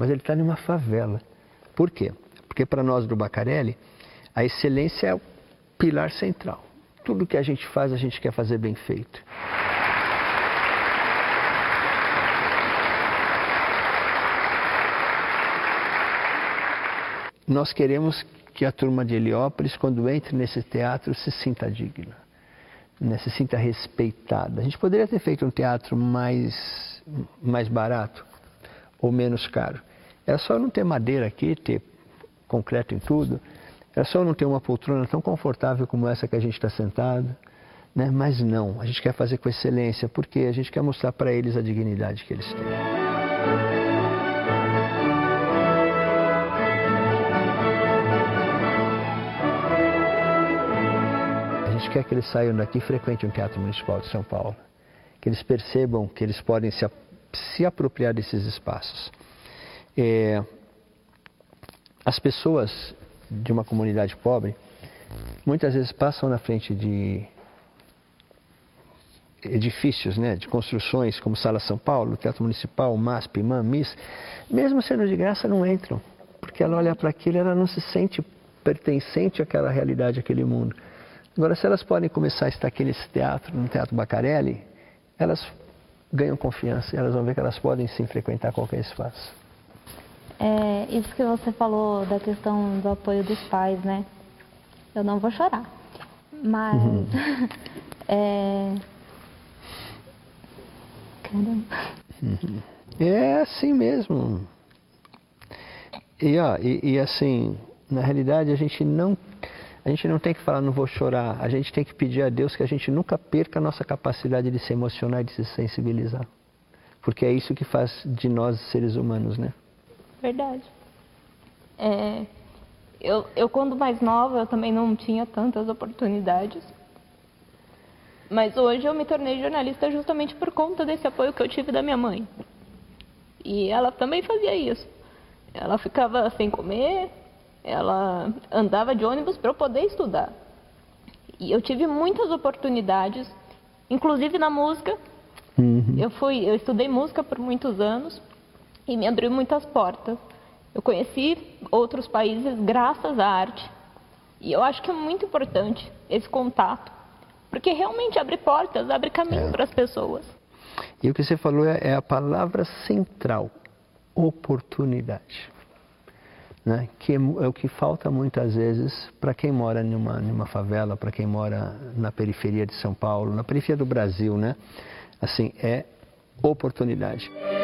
mas ele está numa favela. Por quê? Porque para nós do Bacarelli, a excelência é o pilar central. Tudo que a gente faz, a gente quer fazer bem feito. Nós queremos que a turma de Heliópolis, quando entre nesse teatro, se sinta digna, né? Se sinta respeitada. A gente poderia ter feito um teatro mais barato ou menos caro. Era só não ter madeira aqui, ter concreto em tudo. Era só não ter uma poltrona tão confortável como essa que a gente está sentado, né? Mas não, a gente quer fazer com excelência, porque a gente quer mostrar para eles a dignidade que eles têm. A gente quer que eles saiam daqui e frequentem um teatro municipal de São Paulo, que eles percebam que eles podem se apropriar desses espaços. As pessoas de uma comunidade pobre muitas vezes passam na frente de edifícios, né, de construções como Sala São Paulo, Teatro Municipal, MASP, IMAM, MIS, mesmo sendo de graça não entram, porque ela olha para aquilo e ela não se sente pertencente àquela realidade, àquele mundo. Agora, se elas podem começar a estar aqui nesse teatro, no Teatro Bacarelli, elas ganham confiança, elas vão ver que elas podem sim frequentar qualquer espaço. Isso que você falou da questão do apoio dos pais, né? Eu não vou chorar, mas... Caramba. É assim mesmo. E assim, na realidade a gente não tem que falar não vou chorar, a gente tem que pedir a Deus que a gente nunca perca a nossa capacidade de se emocionar e de se sensibilizar. Porque é isso que faz de nós seres humanos, né? Verdade. Eu quando mais nova, eu também não tinha tantas oportunidades. Mas hoje eu me tornei jornalista justamente por conta desse apoio que eu tive da minha mãe. E ela também fazia isso. Ela ficava sem comer, ela andava de ônibus para eu poder estudar. E eu tive muitas oportunidades, inclusive na música. Eu estudei música por muitos anos e me abriu muitas portas. Eu conheci outros países graças à arte. E eu acho que é muito importante esse contato, porque realmente abre portas, abre caminho para as pessoas. E o que você falou é a palavra central, oportunidade. Né? Que é o que falta muitas vezes para quem mora numa favela, para quem mora na periferia de São Paulo, na periferia do Brasil, né? Assim, é oportunidade.